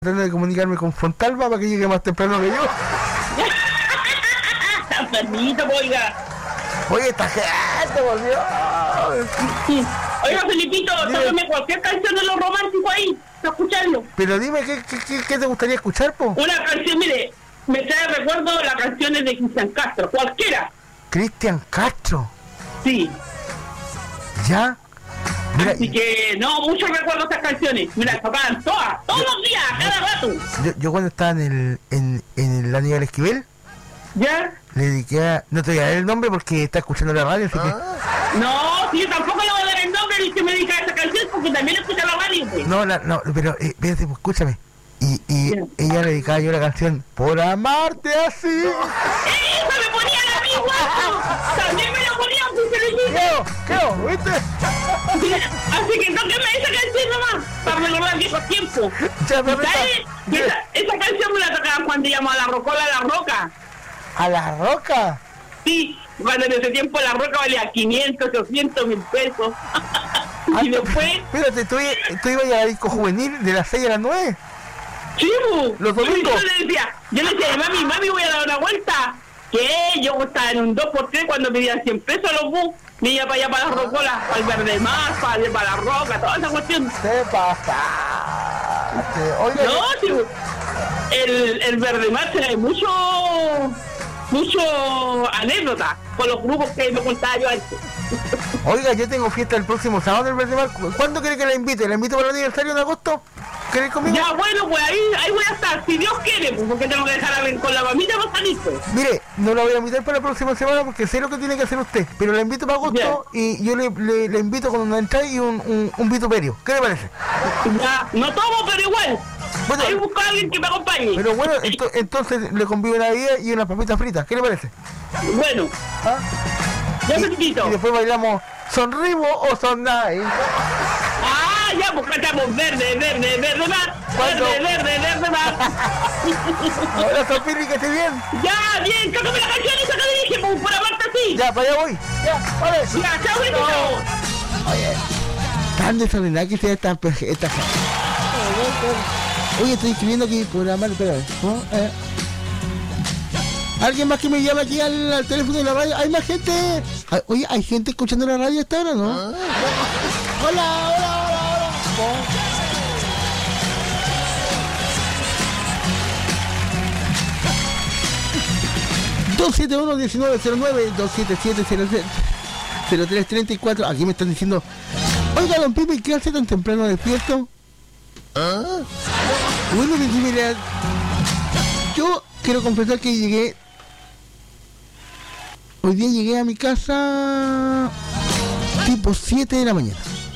tratando de comunicarme con Fontalba para que llegue más temprano que yo. Está enfermito, oiga. Oye, esta gente volvió. Oiga, Felipito, tócame cualquier canción de los románticos ahí, para escucharlo. Pero dime, ¿qué te gustaría escuchar, po? Una canción, mire, me trae recuerdo las canciones de Cristian Castro, cualquiera. Cristian Castro. Sí. ¿Ya? Mira, así que, no, muchos recuerdo estas canciones. Mira, tocaban todas, todos los días, cada rato. Yo cuando estaba en el Aníbal Esquivel, ¿ya? le dediqué a... No te voy a dar el nombre porque está escuchando la radio, así que... No, sí, yo tampoco le voy a dar el nombre ni que me dedica a esa canción porque también escucha la radio, pues. No, pero espérate, pues, escúchame. Y ella le dedicaba yo la canción Por amarte así. ¡Eso me ponía a mí, guapo! También me lo ponía, pues, Felipito. ¿Qué? ¿Viste? Así que tóqueme esa canción nomás, para recordar viejos tiempos. Esa canción me la tocaban cuando íbamos a la Rocola, a la Roca. ¿A la Roca? Sí, cuando en ese tiempo la Roca valía 500, 800, 1000 pesos. Y después... Espérate, ¿tú ibas a la disco juvenil de las 6 a las 9? Sí, los domingos. Yo le decía, mami, voy a dar una vuelta. ¿Qué? Yo estaba en un 2x3 cuando pedían 100 pesos a los bus. Me iba para allá, para la Rocola, para el Verde Mar, para la Roca, toda esa cuestión. ¿Qué pasa? Oiga, no, tío, el Verde Mar trae mucho anécdota con los grupos que me contaba yo antes. Oiga, yo tengo fiesta el próximo sábado en el Verde Mar. ¿Cuándo quiere que la invite? ¿La invito para el aniversario de agosto? ¿Querés conmigo? Ya, bueno, pues ahí voy a estar, si Dios quiere, pues, porque tengo que dejar a ver con la mamita para salir, pues. Mire, no la voy a invitar para la próxima semana porque sé lo que tiene que hacer usted, pero la invito para agosto y yo le invito con una entrada y un vituperio. ¿Qué le parece? Ya, no tomo, pero igual. Bueno, ahí busco a alguien que me acompañe. Pero bueno, entonces le convido una bebida y unas papitas fritas. ¿Qué le parece? Bueno. ¿Ah? Ya me invito. Y después bailamos ¿Sonribo o Sonai? Ah, ya, pues cantamos verde mar. Verde mar. Hola, Sofiri, que esté bien. Ya, bien, tócame la canción esa que dije, pues, por aparte así. Ya, para allá voy. Ya, vale. Ya, chao, chao. Oye, tan desordenada que sea esta Oye, estoy escribiendo aquí por la mano, espérame. ¿No? ¿Alguien más que me llama aquí al teléfono de la radio? ¿Hay más gente? Oye, ¿hay gente escuchando la radio hasta ahora, no? Hola. 271-1909, 277-0334. Aquí me están diciendo, oiga, don Pipe, ¿qué hace tan temprano despierto? Bueno, mira, yo quiero confesar que hoy día llegué a mi casa tipo 7 de la mañana.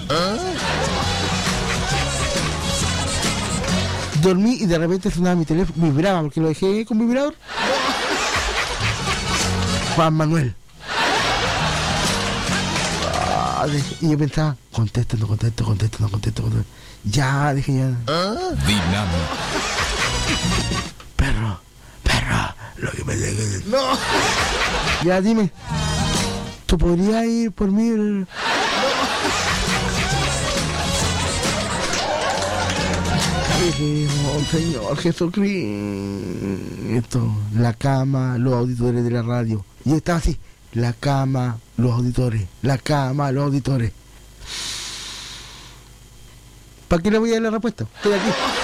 Dormí y de repente sonaba mi teléfono, vibraba porque lo dejé con vibrador. Juan Manuel. Y yo pensaba, contesto. Ya, dije ya. Dinámico. Perro, lo que me llegue. No. Ya, dime. ¿Tú podrías ir por mí? Señor Jesucristo, la cama, los auditores de la radio. Y yo estaba así, la cama, los auditores. ¿Para qué le voy a dar la respuesta? Estoy aquí.